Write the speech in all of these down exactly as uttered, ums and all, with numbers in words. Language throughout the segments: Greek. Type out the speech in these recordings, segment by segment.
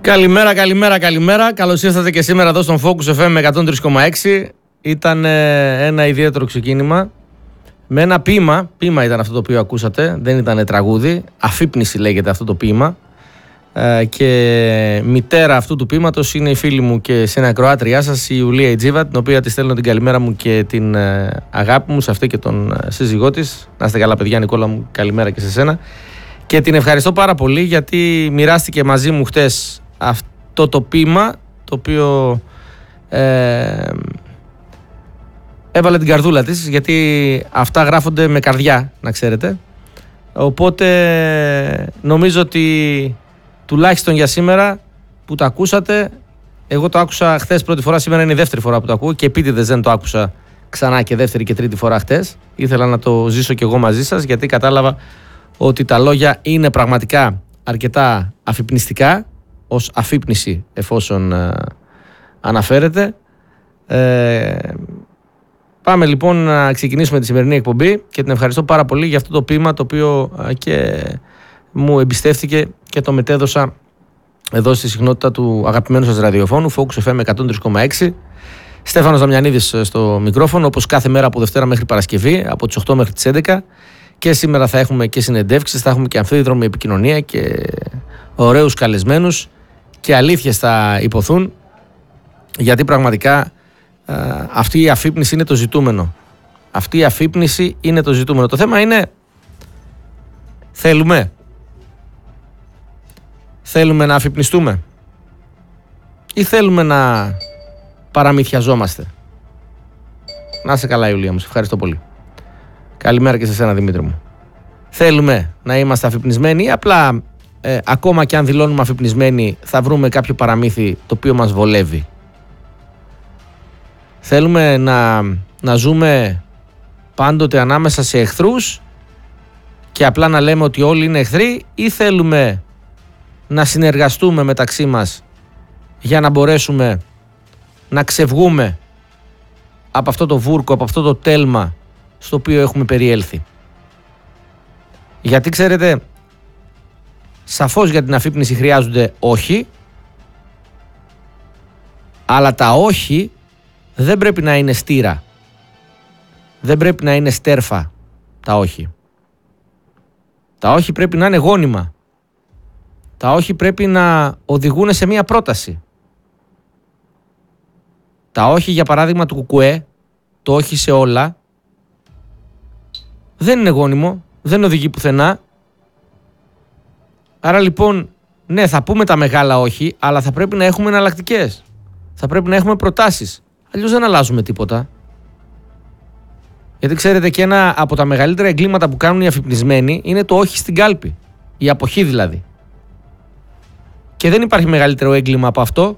Καλημέρα, καλημέρα, καλημέρα. Καλώς ήρθατε και σήμερα εδώ στον Focus εφ εμ εκατόν τρία κόμμα έξι. Ήταν ε, ένα ιδιαίτερο ξεκίνημα. Με ένα ποίημα, ποίημα ήταν αυτό το οποίο ακούσατε, δεν ήταν τραγούδι. Αφύπνιση λέγεται αυτό το ποίημα. Ε, και μητέρα αυτού του ποίηματος είναι η φίλη μου και συνακροάτριά σας, η Ιουλία Ιτζίβα, την οποία της στέλνω την καλημέρα μου και την ε, αγάπη μου σε αυτή και τον ε, σύζυγό της. Να είστε καλά, παιδιά, Νικόλα μου, καλημέρα και σε σένα. Και την ευχαριστώ πάρα πολύ γιατί μοιράστηκε μαζί μου χτες αυτό το ποίημα, το οποίο ε, έβαλε την καρδούλα της, γιατί αυτά γράφονται με καρδιά, να ξέρετε. Οπότε νομίζω ότι τουλάχιστον για σήμερα που το ακούσατε, εγώ το άκουσα χθες πρώτη φορά, σήμερα είναι η δεύτερη φορά που το ακούω και επίτηδες δεν το άκουσα ξανά και δεύτερη και τρίτη φορά χθες. Ήθελα να το ζήσω κι εγώ μαζί σας, γιατί κατάλαβα ότι τα λόγια είναι πραγματικά αρκετά αφυπνιστικά, ως αφύπνιση εφόσον ε, αναφέρεται. Ε, πάμε λοιπόν να ξεκινήσουμε τη σημερινή εκπομπή και την ευχαριστώ πάρα πολύ για αυτό το ποίημα το οποίο ε, και μου εμπιστεύτηκε και το μετέδωσα εδώ στη συχνότητα του αγαπημένου σας ραδιοφώνου Focus εφ εμ εκατόν τρία κόμμα έξι. Στέφανος Δαμιανίδης στο μικρόφωνο, όπως κάθε μέρα από Δευτέρα μέχρι Παρασκευή, από τις οκτώ μέχρι τις έντεκα. Και σήμερα θα έχουμε και συνεντεύξεις, θα έχουμε και αμφίδρομη επικοινωνία και ωραίους καλεσμένους και αλήθειες θα υποθούν, γιατί πραγματικά α, αυτή η αφύπνιση είναι το ζητούμενο. Αυτή η αφύπνιση είναι το ζητούμενο. Το θέμα είναι, θέλουμε. Θέλουμε να αφυπνιστούμε ή θέλουμε να παραμυθιαζόμαστε? Να είσαι καλά, Ιουλία μου, σε ευχαριστώ πολύ. Καλημέρα και σε σένα, Δημήτρη μου. Θέλουμε να είμαστε αφυπνισμένοι ή απλά ε, ακόμα και αν δηλώνουμε αφυπνισμένοι θα βρούμε κάποιο παραμύθι το οποίο μας βολεύει? Θέλουμε να, να ζούμε πάντοτε ανάμεσα σε εχθρούς και απλά να λέμε ότι όλοι είναι εχθροί, ή θέλουμε να συνεργαστούμε μεταξύ μας για να μπορέσουμε να ξεβγούμε από αυτό το βούρκο, από αυτό το τέλμα στο οποίο έχουμε περιέλθει? Γιατί ξέρετε, σαφώς για την αφύπνιση χρειάζονται όχι, αλλά τα όχι δεν πρέπει να είναι στήρα, δεν πρέπει να είναι στέρφα τα όχι. Τα όχι πρέπει να είναι γόνιμα. Τα όχι πρέπει να οδηγούν σε μία πρόταση. Τα όχι, για παράδειγμα, του Κουκουέ, το όχι σε όλα, δεν είναι γόνιμο, δεν οδηγεί πουθενά. Άρα λοιπόν, ναι, θα πούμε τα μεγάλα όχι, αλλά θα πρέπει να έχουμε εναλλακτικές. Θα πρέπει να έχουμε προτάσεις. Αλλιώς δεν αλλάζουμε τίποτα. Γιατί ξέρετε, και ένα από τα μεγαλύτερα εγκλήματα που κάνουν οι αφυπνισμένοι είναι το όχι στην κάλπη. Η αποχή δηλαδή. Και δεν υπάρχει μεγαλύτερο έγκλημα από αυτό.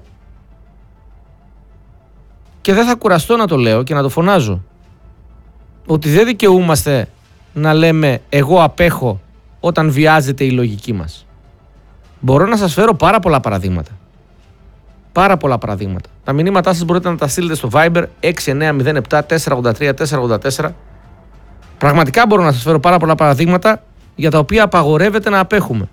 Και δεν θα κουραστώ να το λέω και να το φωνάζω, ότι δεν δικαιούμαστε να λέμε εγώ απέχω όταν βιάζεται η λογική μας. Μπορώ να σας φέρω πάρα πολλά παραδείγματα. Πάρα πολλά παραδείγματα. Τα μηνύματά σας μπορείτε να τα στείλετε στο Viber έξι εννιά μηδέν επτά τέσσερα ογδόντα τρία τέσσερα ογδόντα τέσσερα. Πραγματικά μπορώ να σας φέρω πάρα πολλά παραδείγματα για τα οποία απαγορεύεται να απέχουμε.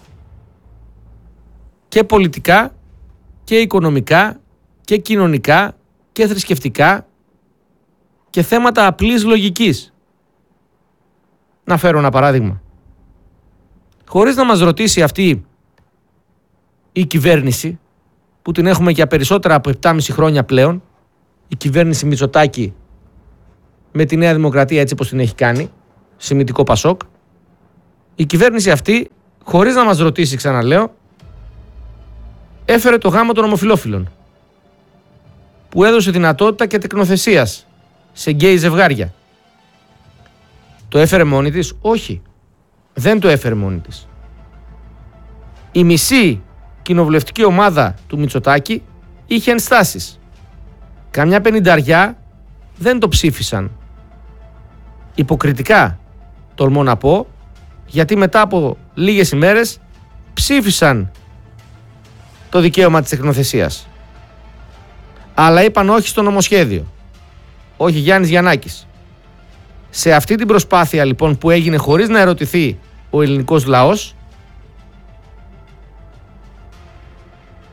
Και πολιτικά και οικονομικά και κοινωνικά και θρησκευτικά και θέματα απλής λογικής. Να φέρω ένα παράδειγμα. Χωρίς να μας ρωτήσει αυτή η κυβέρνηση, που την έχουμε για περισσότερα από επτά και μισό χρόνια πλέον, η κυβέρνηση Μητσοτάκη με τη Νέα Δημοκρατία έτσι όπως την έχει κάνει, σημιτικό Πασόκ, η κυβέρνηση αυτή, χωρίς να μας ρωτήσει, ξαναλέω, έφερε το γάμο των ομοφυλόφιλων, που έδωσε δυνατότητα και τεκνοθεσίας σε γκέι ζευγάρια. Το έφερε μόνη της? Όχι. Δεν το έφερε μόνη της. Η μισή κοινοβουλευτική ομάδα του Μητσοτάκη είχε ενστάσεις. Καμιά πενηνταριά δεν το ψήφισαν. Υποκριτικά, τολμώ να πω, γιατί μετά από λίγες ημέρες ψήφισαν το δικαίωμα της τεκνοθεσίας. Αλλά είπαν όχι στο νομοσχέδιο. Όχι Γιάννης Γιαννάκης. Σε αυτή την προσπάθεια λοιπόν που έγινε χωρίς να ερωτηθεί ο ελληνικός λαός,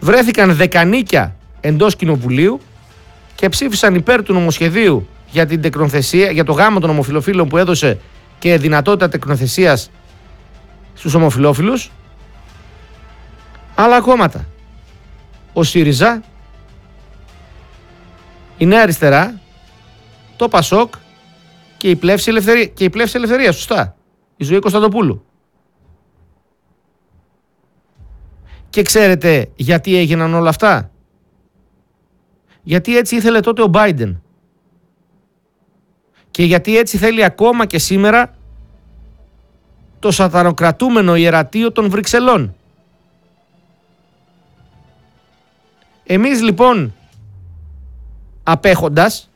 βρέθηκαν δεκανίκια εντός κοινοβουλίου και ψήφισαν υπέρ του νομοσχεδίου για την τεκνοθεσία, για το γάμο των ομοφυλοφίλων που έδωσε και δυνατότητα τεκνοθεσίας στους ομοφυλόφιλους. Άλλα κόμματα. Ο ΣΥΡΙΖΑ, η Νέα Αριστερά, το ΠΑΣΟΚ και η Πλεύση Ελευθερία, και η Πλεύση Ελευθερία, σωστά. Η Ζωή Κωνσταντοπούλου. Και ξέρετε γιατί έγιναν όλα αυτά? Γιατί έτσι ήθελε τότε ο Μπάιντεν. Και γιατί έτσι θέλει ακόμα και σήμερα το σατανοκρατούμενο ιερατείο των Βρυξελών. Εμείς λοιπόν, απέχοντας,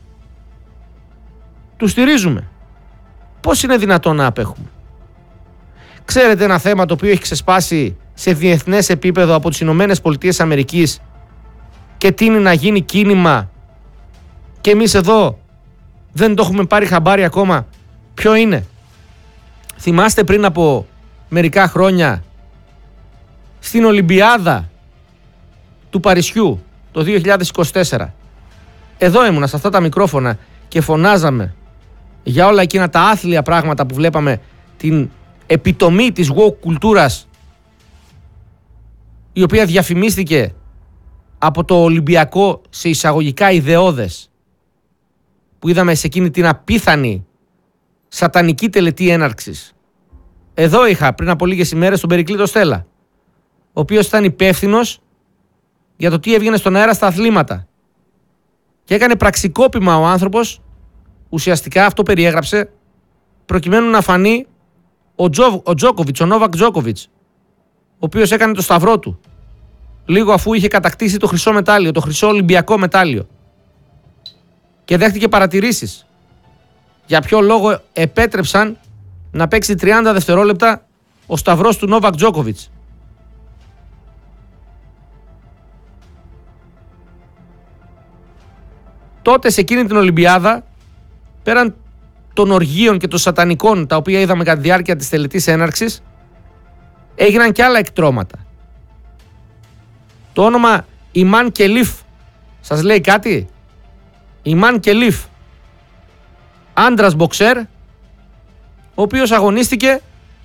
του στηρίζουμε. Πώς είναι δυνατόν να απέχουμε? Ξέρετε ένα θέμα το οποίο έχει ξεσπάσει σε διεθνές επίπεδο από τις Ηνωμένες Πολιτείες Αμερικής και τείνει να γίνει κίνημα και εμείς εδώ δεν το έχουμε πάρει χαμπάρι ακόμα? Ποιο είναι? Θυμάστε πριν από μερικά χρόνια στην Ολυμπιάδα του Παρισιού το δύο χιλιάδες είκοσι τέσσερα, εδώ ήμουνα σε αυτά τα μικρόφωνα και φωνάζαμε για όλα εκείνα τα άθλια πράγματα που βλέπαμε, την επιτομή της woke κουλτούρας, η οποία διαφημίστηκε από το Ολυμπιακό σε εισαγωγικά ιδεώδες, που είδαμε σε εκείνη την απίθανη σατανική τελετή έναρξης. Εδώ είχα πριν από λίγες ημέρες τον Περικλή το Στέλλα, ο οποίος ήταν υπεύθυνος για το τι έβγαινε στον αέρα στα αθλήματα. Και έκανε πραξικόπημα ο άνθρωπος, ουσιαστικά αυτό περιέγραψε, προκειμένου να φανεί ο, Τζο, ο Τζόκοβιτς, ο Νόβακ Τζόκοβιτς, ο οποίος έκανε το σταυρό του λίγο αφού είχε κατακτήσει το χρυσό μετάλλιο, το χρυσό Ολυμπιακό μετάλλιο. Και δέχτηκε παρατηρήσεις. Για ποιο λόγο επέτρεψαν να παίξει τριάντα δευτερόλεπτα ο σταυρός του Νόβακ Τζόκοβιτς. Τότε σε εκείνη την Ολυμπιάδα, πέραν των οργείων και των σατανικών τα οποία είδαμε κατά τη διάρκεια της τελετής έναρξης, έγιναν και άλλα εκτρώματα. Το όνομα Ιμάν Κελίφ σας λέει κάτι? Ιμάν Κελίφ, άντρας μποξέρ, ο οποίος αγωνίστηκε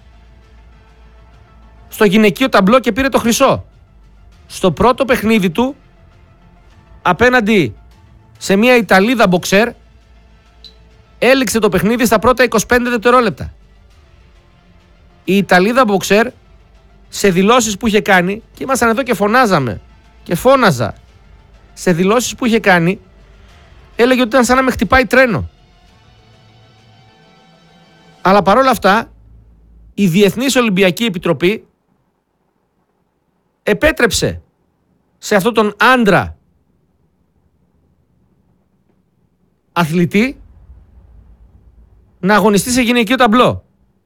στο γυναικείο ταμπλό και πήρε το χρυσό. Στο πρώτο παιχνίδι του απέναντι σε μια Ιταλίδα μποξέρ έληξε το παιχνίδι στα πρώτα είκοσι πέντε δευτερόλεπτα. Η Ιταλίδα μποξέρ, σε δηλώσεις που είχε κάνει, και ήμασταν εδώ και φωνάζαμε και φώναζα, σε δηλώσεις που είχε κάνει έλεγε ότι ήταν σαν να με χτυπάει τρένο. Αλλά παρόλα αυτά η Διεθνής Ολυμπιακή Επιτροπή επέτρεψε σε αυτόν τον άντρα αθλητή να αγωνιστεί σε γυναικείο ταμπλό.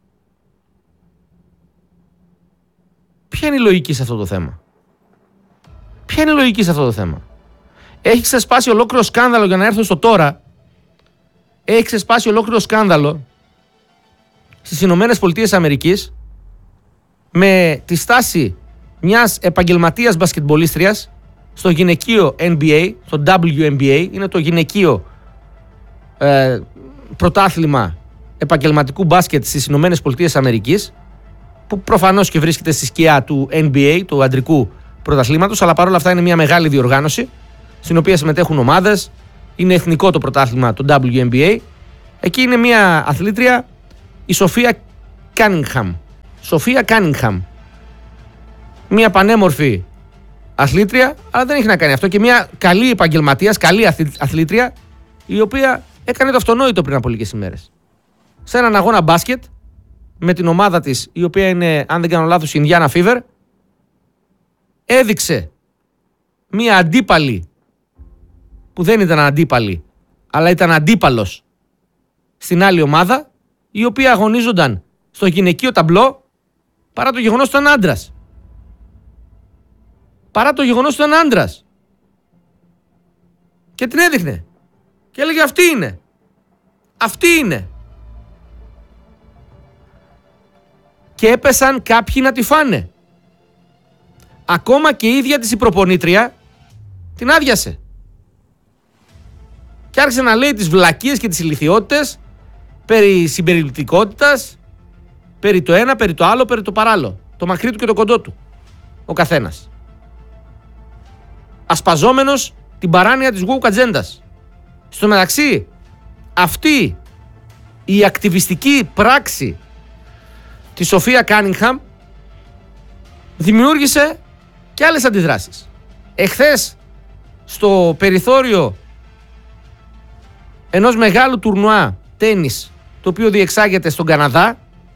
Ποια είναι η λογική σε αυτό το θέμα? Ποια είναι η λογική σε αυτό το θέμα? Έχει ξεσπάσει ολόκληρο σκάνδαλο, για να έρθω στο τώρα. Έχει ξεσπάσει ολόκληρο σκάνδαλο στις Ηνωμένες Πολιτείες Αμερικής με τη στάση μιας επαγγελματίας μπασκετμπολίστριας στο γυναικείο N B A, το W N B A, είναι το γυναικείο ε, πρωτάθλημα επαγγελματικού μπάσκετ στις Ηνωμένες Πολιτείες Αμερικής, που προφανώς και βρίσκεται στη σκιά του N B A, του αντρικού πρωταθλήματος, αλλά παρόλα αυτά είναι μια μεγάλη διοργάνωση στην οποία συμμετέχουν ομάδες, είναι εθνικό το πρωτάθλημα, το W N B A. Εκεί είναι μια αθλήτρια, η Σοφία Κάνιγχαμ. Σοφία Κάνιγχαμ. Μια πανέμορφη αθλήτρια, αλλά δεν έχει να κάνει αυτό, και μια καλή επαγγελματίας, καλή αθλήτρια, η οποία έκανε το αυτονόητο πριν από λίγες ημέρες. Σε έναν αγώνα μπάσκετ με την ομάδα της, η οποία είναι, αν δεν κάνω λάθος, η Indiana Fever, έδειξε μια αντίπαλη, που δεν ήταν αντίπαλη, αλλά ήταν αντίπαλος στην άλλη ομάδα, η οποία αγωνίζονταν στο γυναικείο ταμπλό, παρά το γεγονός ότι ήταν άντρας. Παρά το γεγονός ότι ήταν άντρας. Και την έδειχνε. Και έλεγε αυτή είναι. Αυτή είναι. Και έπεσαν κάποιοι να τη φάνε. ακόμα και η ίδια της η προπονήτρια την άδειασε. Και άρχισε να λέει τις βλακίες και τις ηλιθιότητες περί συμπεριληπτικότητας, περί το ένα, περί το άλλο, περί το παράλληλο. Το μακρύ του και το κοντό του. Ο καθένας. Ασπαζόμενος την παράνοια της woke ατζέντας. Στο μεταξύ, αυτή η ακτιβιστική πράξη της Σοφία Κάνιγχαμ δημιούργησε και άλλες αντιδράσεις. Εχθές, στο περιθώριο ενός μεγάλου τουρνουά τένις, το οποίο διεξάγεται στον Καναδά,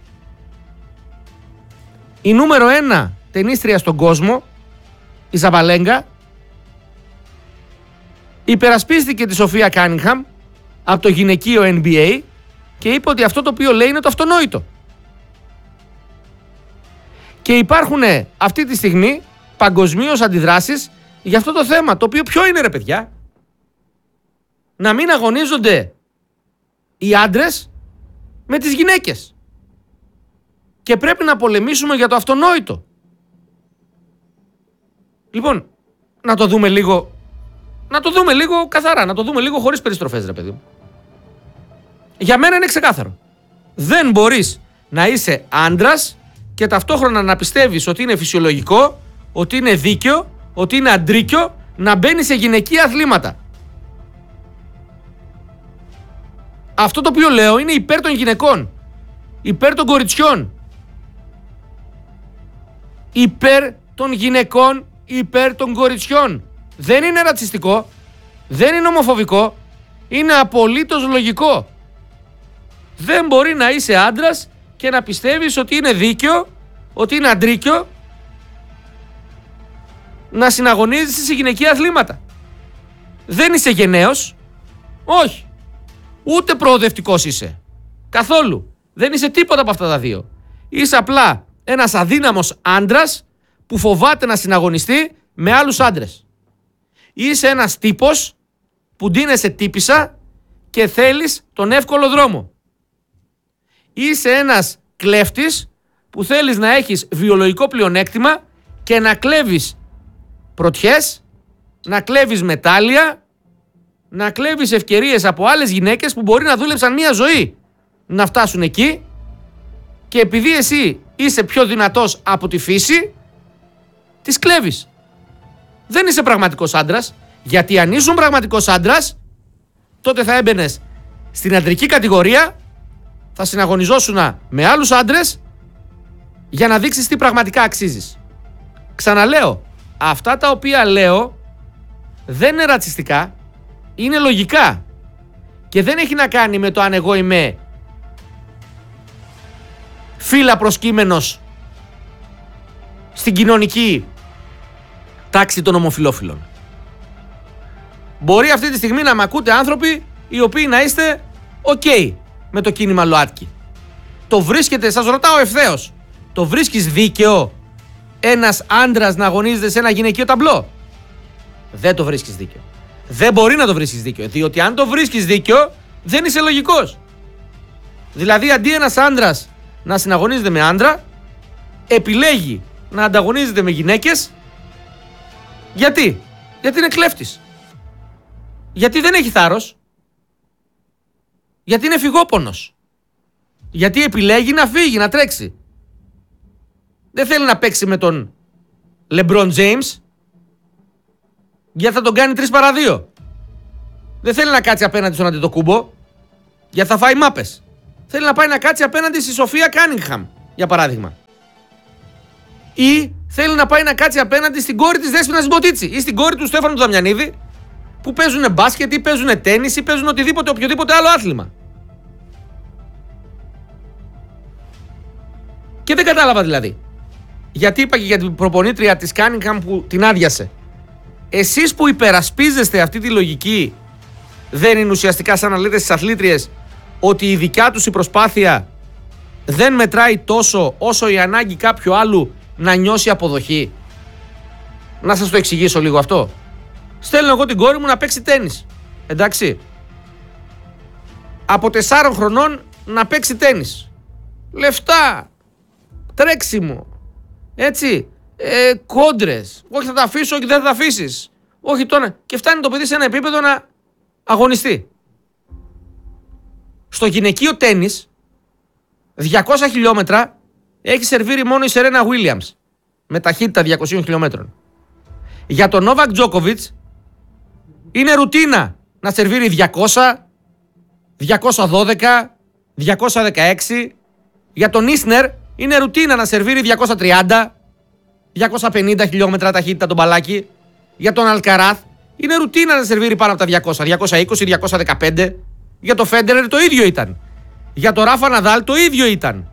η νούμερο ένα τενίστρια στον κόσμο, η Ζαμπαλέγκα, υπερασπίστηκε τη Σοφία Κάνιγχαμ από το γυναικείο N B A και είπε ότι αυτό το οποίο λέει είναι το αυτονόητο. Και υπάρχουν αυτή τη στιγμή παγκοσμίως αντιδράσεις για αυτό το θέμα, το οποίο ποιο είναι, ρε παιδιά? Να μην αγωνίζονται οι άντρες με τις γυναίκες. Και πρέπει να πολεμήσουμε για το αυτονόητο. Λοιπόν, να το δούμε λίγο, να το δούμε λίγο καθαρά, να το δούμε λίγο χωρίς περιστροφές, ρε παιδί μου. Για μένα είναι ξεκάθαρο. Δεν μπορείς να είσαι άντρας και ταυτόχρονα να πιστεύεις ότι είναι φυσιολογικό, ότι είναι δίκαιο, ότι είναι αντρίκιο να μπαίνει σε γυναικεία αθλήματα. Αυτό το οποίο λέω είναι υπέρ των γυναικών, υπέρ των κοριτσιών, υπέρ των γυναικών, υπέρ των κοριτσιών. Δεν είναι ρατσιστικό, δεν είναι ομοφοβικό, είναι απολύτως λογικό. Δεν μπορεί να είσαι άντρας και να πιστεύεις ότι είναι δίκαιο, ότι είναι αντρίκιο να συναγωνίζεσαι σε γυναικεία αθλήματα. Δεν είσαι γενναίος, όχι. Ούτε προοδευτικός είσαι. Καθόλου. Δεν είσαι τίποτα από αυτά τα δύο. Είσαι απλά ένας αδύναμος άντρας που φοβάται να συναγωνιστεί με άλλους άντρες. Είσαι ένας τύπος που ντύνεσαι τύπισσα και θέλεις τον εύκολο δρόμο. Είσαι ένας κλέφτης που θέλεις να έχεις βιολογικό πλεονέκτημα και να κλέβεις πρωτιές, να κλέβεις μετάλλια, να κλέβεις ευκαιρίες από άλλες γυναίκες που μπορεί να δούλεψαν μία ζωή να φτάσουν εκεί, και επειδή εσύ είσαι πιο δυνατός από τη φύση, τις κλέβεις. Δεν είσαι πραγματικός άντρας, γιατί αν ήσουν πραγματικός άντρας, τότε θα έμπαινες στην αντρική κατηγορία, θα συναγωνιζόσουν με άλλους άντρες για να δείξεις τι πραγματικά αξίζεις. Ξαναλέω, αυτά τα οποία λέω δεν είναι ρατσιστικά, είναι λογικά και δεν έχει να κάνει με το αν εγώ είμαι φύλλα προσκύμενος στην κοινωνική τάξη των ομοφυλόφιλων. Μπορεί αυτή τη στιγμή να μ' ακούτε άνθρωποι οι οποίοι να είστε ok με το κίνημα ΛΟΑΤΚΙ. Το βρίσκετε, σας ρωτάω ευθέως, το βρίσκεις δίκαιο ένας άντρας να αγωνίζεται σε ένα γυναικείο ταμπλό? Δεν το βρίσκεις δίκαιο. Δεν μπορεί να το βρίσκεις δίκαιο, διότι αν το βρίσκεις δίκαιο δεν είσαι λογικός. Δηλαδή αντί ένας άντρας να συναγωνίζεται με άντρα, επιλέγει να ανταγωνίζεται με γυναίκες. Γιατί? Γιατί είναι κλέφτης. Γιατί δεν έχει θάρρος. Γιατί είναι φυγόπονος. Γιατί επιλέγει να φύγει, να τρέξει. Δεν θέλει να παίξει με τον LeBron James, γιατί θα τον κάνει τρεις παρά δύο. Δεν θέλει να κάτσει απέναντι στον Αντετοκούμπο, γιατί θα φάει μάπες. Θέλει να πάει να κάτσει απέναντι στη Σοφία Κάνιγχαμ, για παράδειγμα. Ή θέλει να πάει να κάτσει απέναντι στην κόρη της Δέσποινας Μποτίτσι ή στην κόρη του Στέφανου του Δαμιανίδη, που παίζουν μπάσκετ ή παίζουν τένις ή παίζουν οτιδήποτε, οποιοδήποτε άλλο άθλημα. Και δεν κατάλαβα δηλαδή. Γιατί είπα και για την προπονήτρια της Κάνιγχαμ που την άδειασε. Εσείς που υπερασπίζεστε αυτή τη λογική, δεν είναι ουσιαστικά σαν να λέτε στις αθλήτριες ότι η δικιά τους η προσπάθεια δεν μετράει τόσο όσο η ανάγκη κάποιου άλλου να νιώσει αποδοχή? Να σας το εξηγήσω λίγο αυτό. Στέλνω εγώ την κόρη μου να παίξει τένις. Εντάξει. Από τεσσάρων χρονών να παίξει τένις. Λεφτά. Τρέξιμο. Έτσι. ε, κόντρες. Όχι θα τα αφήσω, όχι δεν θα τα αφήσεις. Όχι τώρα. Και φτάνει το παιδί σε ένα επίπεδο να αγωνιστεί. Στο γυναικείο τένις, διακόσια χιλιόμετρα έχει σερβίρει μόνο η Σερένα Williams με ταχύτητα διακόσια χιλιόμετρων. Για τον Νόβακ Τζόκοβιτς είναι ρουτίνα να σερβίρει διακόσια, διακόσια δώδεκα, διακόσια δεκαέξι. Για τον Ίσνερ είναι ρουτίνα να σερβίρει διακόσια τριάντα, διακόσια πενήντα χιλιόμετρα ταχύτητα τον μπαλάκι. Για τον Αλκαράθ είναι ρουτίνα να σερβίρει πάνω από τα διακόσια, διακόσια είκοσι, διακόσια δεκαπέντε. Για τον Φέντερερ το ίδιο ήταν. Για τον Ράφα Ναδάλ το ίδιο ήταν.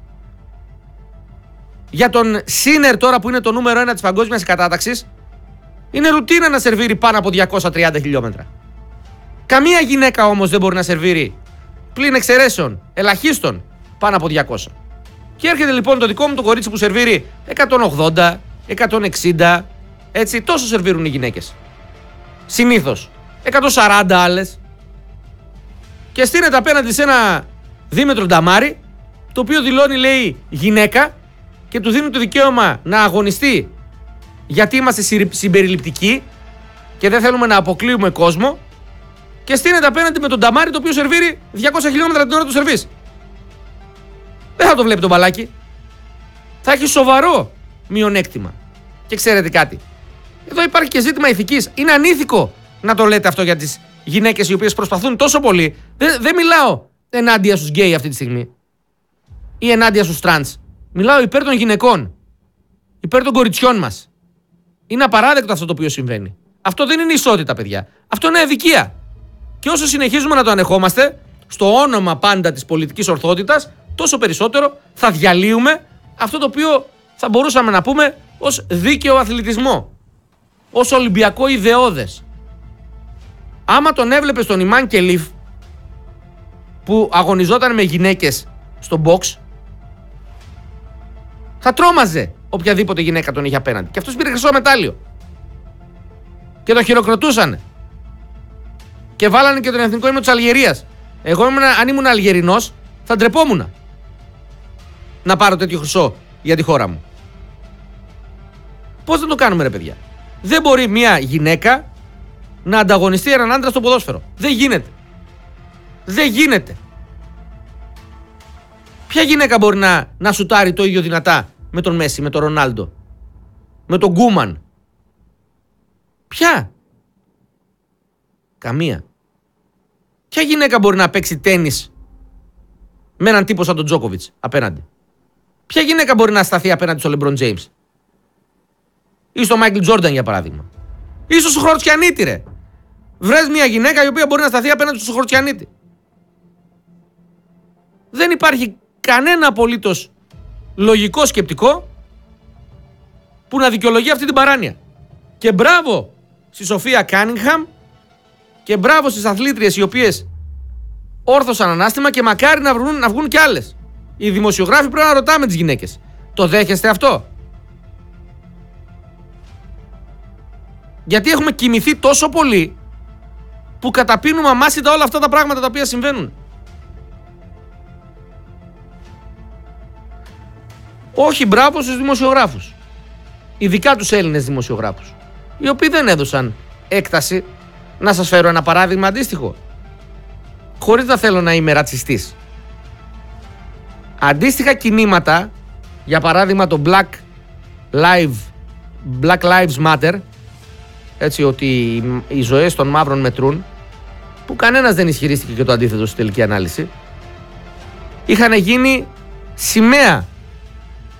Για τον Σίνερ τώρα που είναι το νούμερο ένα της παγκόσμιας κατάταξης, είναι ρουτίνα να σερβίρει πάνω από διακόσια τριάντα χιλιόμετρα. Καμία γυναίκα όμως δεν μπορεί να σερβίρει, πλην εξαιρέσεων, ελαχίστων, πάνω από διακόσια. Και έρχεται λοιπόν το δικό μου το κορίτσι που σερβίρει εκατόν ογδόντα, εκατόν εξήντα, έτσι, τόσο σερβίρουν οι γυναίκες. Συνήθως. εκατόν σαράντα άλλες. Και στείνεται απέναντι σε ένα δίμετρο νταμάρι, το οποίο δηλώνει, λέει, γυναίκα και του δίνουν το δικαίωμα να αγωνιστεί γιατί είμαστε συμπεριληπτικοί και δεν θέλουμε να αποκλείουμε κόσμο, και στείνεται απέναντι με τον νταμάρι το οποίο σερβίρει διακόσια χιλιόμετρα την ώρα του σερβίς. Δεν θα το βλέπει το μπαλάκι. Θα έχει σοβαρό μειονέκτημα. Και ξέρετε κάτι, εδώ υπάρχει και ζήτημα ηθικής. Είναι ανήθικο να το λέτε αυτό για τις γυναίκες οι οποίες προσπαθούν τόσο πολύ. Δεν, δεν μιλάω ενάντια στους γκέι αυτή τη στιγμή ή ενάντια στους τρανς. Μιλάω υπέρ των γυναικών, υπέρ των κοριτσιών μας. Είναι απαράδεκτο αυτό το οποίο συμβαίνει. Αυτό δεν είναι ισότητα, παιδιά. Αυτό είναι αδικία. Και όσο συνεχίζουμε να το ανεχόμαστε, στο όνομα πάντα της πολιτικής ορθότητας, τόσο περισσότερο θα διαλύουμε αυτό το οποίο θα μπορούσαμε να πούμε ως δίκαιο αθλητισμό, ως ολυμπιακό ιδεώδες. Άμα τον έβλεπες τον Ιμάν Κελίφ που αγωνιζόταν με γυναίκες στο box, θα τρόμαζε οποιαδήποτε γυναίκα τον είχε απέναντι. Και αυτός πήρε χρυσό μετάλλιο. Και τον χειροκροτούσανε. Και βάλανε και τον εθνικό ύμνο της Αλγερίας. Εγώ ήμουν, αν ήμουν Αλγερινός, θα ντρεπόμουν να πάρω τέτοιο χρυσό για τη χώρα μου. Πώς δεν το κάνουμε, ρε παιδιά? Δεν μπορεί μια γυναίκα να ανταγωνιστεί έναν άντρα στο ποδόσφαιρο. Δεν γίνεται. Δεν γίνεται. Ποια γυναίκα μπορεί να, να σουτάρει το ίδιο δυνατά με τον Μέση, με τον Ρονάλντο, με τον Γκούμαν? Ποια? Καμία. Ποια γυναίκα μπορεί να παίξει τένις με έναν τύπο σαν τον Τζόκοβιτς απέναντι? Ποια γυναίκα μπορεί να σταθεί απέναντι στο Λεμπρόν Τζέιμς ή στο Μάικλ Τζόρνταν, για παράδειγμα? Ίσως στο Χροντσιανίτη, ρε. Βρες μια γυναίκα η οποία μπορεί να σταθεί απέναντι στο Χροντσιανίτη. Δεν υπάρχει κανένα απολύτως λογικό σκεπτικό που να δικαιολογεί αυτή την παράνοια. Και μπράβο στη Σοφία Κάνιγχαμ και μπράβο στις αθλήτριες οι οποίες όρθωσαν ανάστημα, και μακάρι να βγουν, να βγουν κι άλλες. Οι δημοσιογράφοι πρέπει να ρωτάμε τις γυναίκες. Το δέχεστε αυτό? Γιατί έχουμε κοιμηθεί τόσο πολύ που καταπίνουμε αμάσιτα όλα αυτά τα πράγματα τα οποία συμβαίνουν. Όχι, μπράβο στους δημοσιογράφους. Ειδικά τους Έλληνες δημοσιογράφους, οι οποίοι δεν έδωσαν έκταση. Να σας φέρω ένα παράδειγμα αντίστοιχο, χωρίς να θέλω να είμαι ρατσιστής. Αντίστοιχα κινήματα, για παράδειγμα το Black Lives, Black Lives Matter, έτσι, ότι οι ζωές των μαύρων μετρούν, που κανένας δεν ισχυρίστηκε και το αντίθετο στη τελική ανάλυση, είχαν γίνει σημαία